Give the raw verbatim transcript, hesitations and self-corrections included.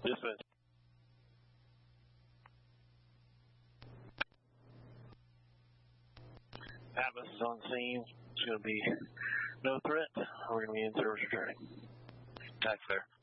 Dispatch. Atlas is on scene. It's going to be no threat. We're going to be in service returning. That's fair.